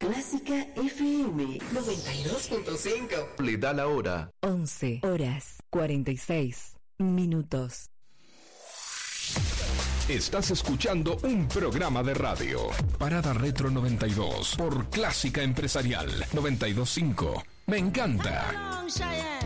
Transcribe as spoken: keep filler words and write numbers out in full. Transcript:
Clásica F M noventa y dos punto cinco. Le da la hora. once horas cuarenta y seis minutos. Estás escuchando un programa de radio. Parada Retro noventa y dos por Clásica Empresarial noventa y dos punto cinco. Me encanta.